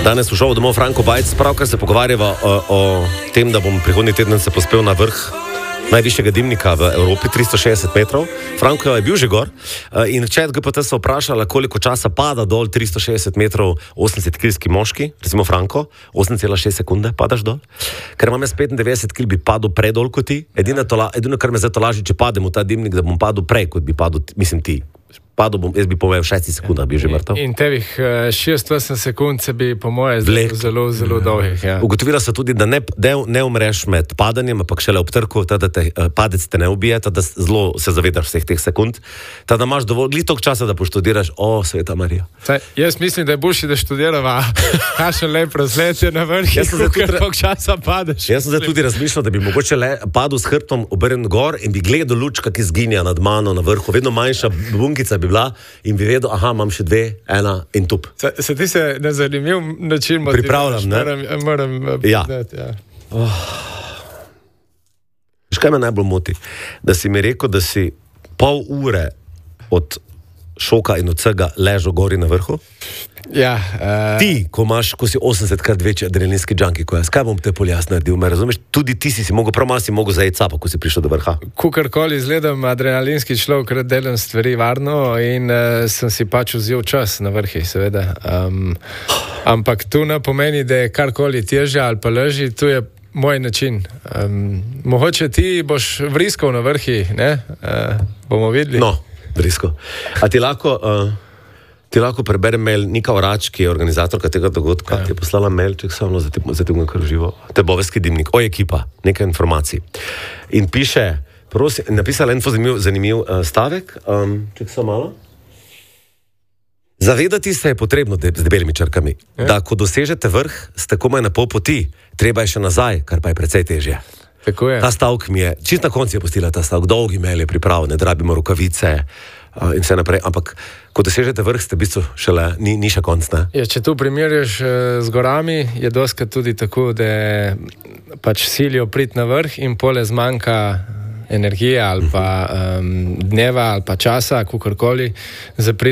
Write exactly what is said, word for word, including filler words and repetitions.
Danes v šovu domov Franko Bajc, pravkar se pogovarjava o, o tem, da bom prihodnji teden se pospel na vrh najvišjega dimnika v Evropi, tristo šestdeset metrov. Franko je bil že gor in v chat G P T so vprašala, koliko časa pada dol tristo šestdeset metrov osemdesetkilski moški, recimo Franko, osem celih šest sekunde padaš dol. Ker imam jaz petindevetdeset kil, bi padel prej dol kot ti. Edino, tola, edino kar me zdaj tolaži, če padem v ta dimnik, da bom padel prej, kot bi padel, mislim ti. Padel bom, jaz bi povedal v šestih sekundah, bi že mrtev. In tevih šestdeset sekund se bi po moje zelo, zelo, zelo dolgih. Ja. Ugotovila so tudi, da ne, ne umreš med padanjem, ampak šele ob trku, da te padec te ne ubije, da zelo se zavedaš vseh teh sekund, da imaš dovolj glih toliko časa, da poštudiraš, o, Sveta Marija. Saj, jaz mislim, da je boljše, da študirava, kakšen lep razlet je na vrhu, koliko toliko časa padeš. Jaz sem zdaj tudi razmišljal, da bi mogoče le padel s hrbtom obrnjen gor in bi gledal lučka, ki zginja nad mano na vrhu, vedno manjša bunkica bi bila in bi vedel, aha, imam še dve, ena in tup. Se, se ti se na zanimiv način motiviraš? Pripravljam, ne? Moram, moram ja. Pridati, ja. Oh. Veš, kaj me najbolj moti? Da si mi rekel, da si pol ure od šoka in od vsega ležal gori na vrhu? Ja. Uh... Ti, ko imaš, ko si osemdesetkrat večji adrenalinski junkie, ko jaz, kaj bom te pol jasno naredil, me razumeš? Tudi ti si si mogel, prav malo si mogel zajeti capa, ko si prišel do vrha. Kukarkoli izgledam adrenalinski človek, ker delam stvari varno in uh, sem si pač vzel čas na vrhi, seveda. Um, ampak tu ne pomeni, da je karkoli težje ali pa lažje, tu je moj način. Um, mogoče ti boš vriskal na vrhi, ne? Uh, bomo videli. No, vriskal. A ti lahko... Uh... Ti lahko preberem mail Nika Orač, ki je organizatorka tega dogodka, ja. Ti je poslala mailček samo za tem, kar živo. Tebovski dimnik, oj ekipa, nekaj informacij. In piše, prosim, napisala en zanimiv, zanimiv uh, stavek, um, ček samo malo. Zavedati se je potrebno, de, z debelimi črkami, ja. Da ko dosežete vrh, ste komaj na pol poti, treba je še nazaj, kar pa je precej težje. Tako je. Ta stavek mi je, čist na konci je postila ta stavek, dolgi mail je pripravljen, da rabimo rokavice, in vse naprej, ampak ko dosežete vrh, ste v bistvu šele, ni, ni še konc, ne? Ja, če tu primerjaš z gorami, je doskrat tudi tako, da pač silijo priti na vrh in pole zmanjka energije ali pa um, dneva ali pa časa, kakorkoli, za